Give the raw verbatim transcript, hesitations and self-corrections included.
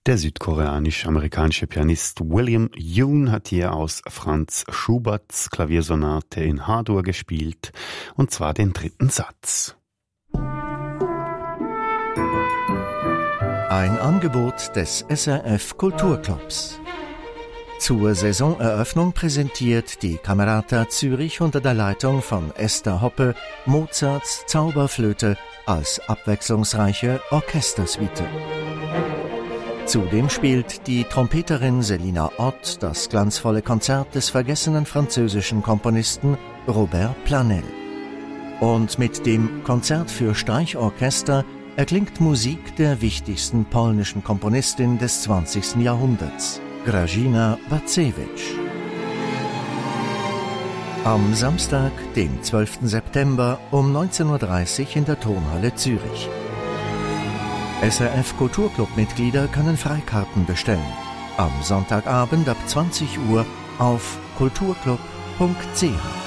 Der südkoreanisch-amerikanische Pianist William Yoon hat hier aus Franz Schuberts Klaviersonate in H-Dur gespielt, und zwar den dritten Satz. Ein Angebot des S R F Kulturclubs. Zur Saisoneröffnung präsentiert die Camerata Zürich unter der Leitung von Esther Hoppe Mozarts Zauberflöte als abwechslungsreiche Orchestersuite. Zudem spielt die Trompeterin Selina Ott das glanzvolle Konzert des vergessenen französischen Komponisten Robert Planel. Und mit dem Konzert für Streichorchester erklingt Musik der wichtigsten polnischen Komponistin des zwanzigsten Jahrhunderts, Grażyna Bacewicz. Am Samstag, den zwölften September um neunzehn Uhr dreißig in der Turnhalle Zürich. S R F Kulturclub-Mitglieder können Freikarten bestellen. Am Sonntagabend ab zwanzig Uhr auf kulturclub punkt c h.